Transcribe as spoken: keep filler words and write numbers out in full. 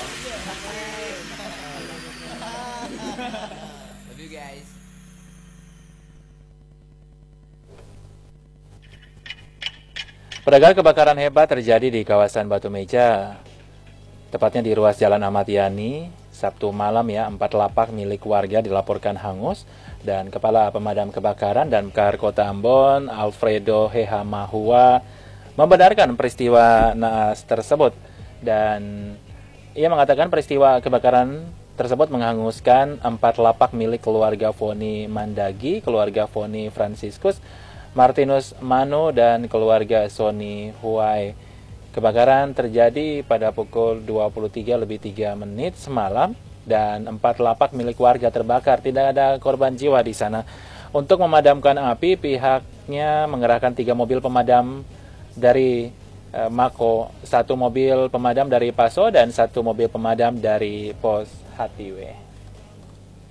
Love you guys. Pedagang kebakaran hebat terjadi di kawasan Batu Meja, tepatnya di ruas Jalan Ahmad Yani. Sabtu malam ya, empat lapak milik warga dilaporkan hangus dan Kepala Pemadam Kebakaran dan Damkar Kota Ambon, Alfredo Hehamahua, membenarkan peristiwa naas tersebut dan ia mengatakan peristiwa kebakaran tersebut menghanguskan empat lapak milik keluarga Foni Mandagi, keluarga Foni Franciscus, Martinus Manu, dan keluarga Sony Huai. Kebakaran terjadi pada pukul dua puluh tiga lebih tiga menit semalam dan empat lapak milik warga terbakar. Tidak ada korban jiwa di sana. Untuk memadamkan api, pihaknya mengerahkan tiga mobil pemadam dari eh, Mako, satu mobil pemadam dari Paso, dan satu mobil pemadam dari Pos Hatiwe.